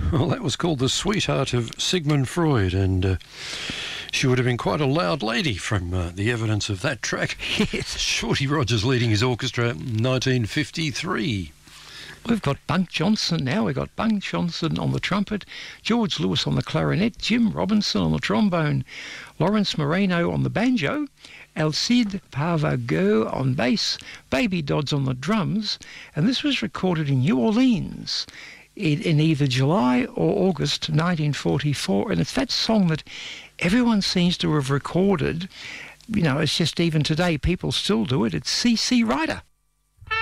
Well, that was called The Sweetheart of Sigmund Freud, and she would have been quite a loud lady from the evidence of that track. Yes. Shorty Rogers leading his orchestra, 1953. We've got Bunk Johnson now. We've got Bunk Johnson on the trumpet, George Lewis on the clarinet, Jim Robinson on the trombone, Lawrence Moreno on the banjo, Alcide Parvago on bass, Baby Dodds on the drums, and this was recorded in New Orleans in either July or August 1944, and it's that song that everyone seems to have recorded. You know, it's just even today people still do it. It's C.C. Ryder.